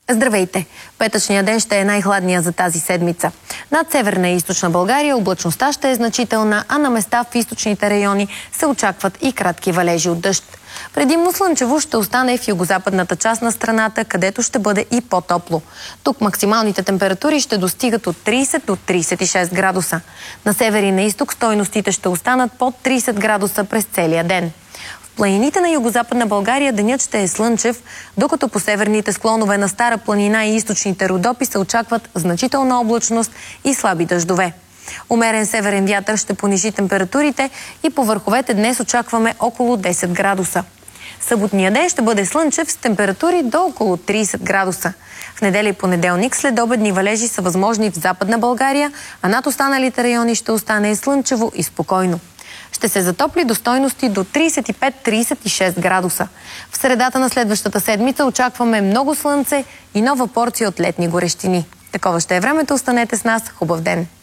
Здравейте! Петъчният ден ще е най-хладния за тази седмица. Над северна и източна България облачността ще е значителна, а на места в източните райони се очакват и кратки валежи от дъжд. Предимно слънчево ще остане в югозападната част на страната, където ще бъде и по-топло. Тук максималните температури ще достигат от 30 до 36 градуса. На север и на изток стойностите ще останат под 30 градуса през целия ден. В планините на югозападна България денят ще е слънчев, докато по северните склонове на Стара планина и източните Родопи се очакват значителна облачност и слаби дъждове. Умерен северен вятър ще понижи температурите и по върховете днес очакваме около 10 градуса. Съботния ден ще бъде слънчев с температури до около 30 градуса. В неделя и понеделник следобедни валежи са възможни в Западна България, а над останалите райони ще остане слънчево и спокойно. Ще се затопли до стойности до 35-36 градуса. В средата на следващата седмица очакваме много слънце и нова порция от летни горещини. Такова ще е времето. Останете с нас. Хубав ден!